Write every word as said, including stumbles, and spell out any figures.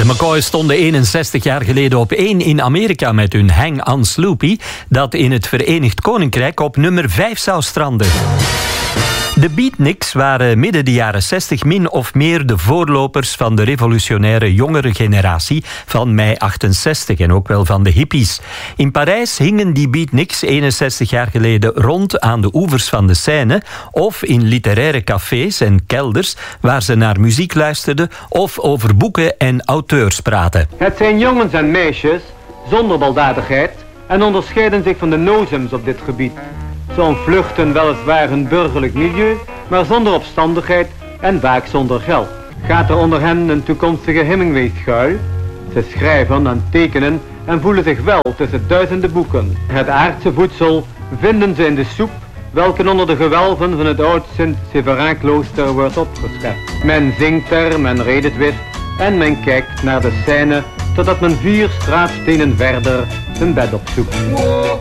McCoys stonden eenenzestig jaar geleden op één in Amerika met hun Hang on Sloopy, dat in het Verenigd Koninkrijk op nummer vijf zou stranden. De Beatniks waren midden de jaren zestig min of meer de voorlopers van de revolutionaire jongere generatie van mei achtenzestig en ook wel van de hippies. In Parijs hingen die Beatniks eenenzestig jaar geleden rond aan de oevers van de Seine of in literaire cafés en kelders waar ze naar muziek luisterden of over boeken en auteurs praten. Het zijn jongens en meisjes zonder baldadigheid en onderscheiden zich van de nozems op dit gebied. Ze ontvluchten weliswaar een burgerlijk milieu, maar zonder opstandigheid en vaak zonder geld. Gaat er onder hen een toekomstige Hemingway schuil? Ze schrijven en tekenen en voelen zich wel tussen duizenden boeken. Het aardse voedsel vinden ze in de soep, welke onder de gewelven van het oud Sint-Séverin-klooster wordt opgeschept. Men zingt er, men redt het wist en men kijkt naar de Seine, totdat men vier straatstenen verder zijn bed opzoekt.